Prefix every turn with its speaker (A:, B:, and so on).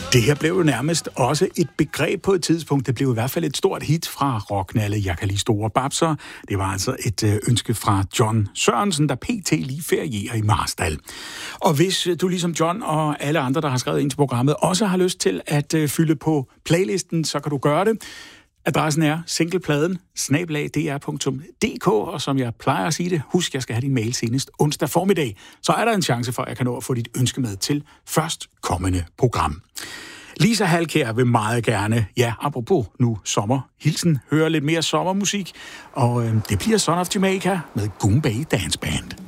A: Det her blev jo nærmest også et begreb på et tidspunkt. Det blev i hvert fald et stort hit fra rocknalle Jeg kan lide store babser. Det var altså et ønske fra John Sørensen, der pt. Lige ferierer i Marstal. Og hvis du ligesom John og alle andre, der har skrevet ind til programmet, også har lyst til at fylde på playlisten, så kan du gøre det. Adressen er singlepladen@dr.dk, og som jeg plejer at sige det, husk, jeg skal have din mail senest onsdag formiddag. Så er der en chance for, at jeg kan nå at få dit ønske med til først kommende program. Lisa Halkær vil meget gerne, ja, apropos nu sommerhilsen, høre lidt mere sommermusik, og det bliver Son of Jamaica med Goombay Dance Band.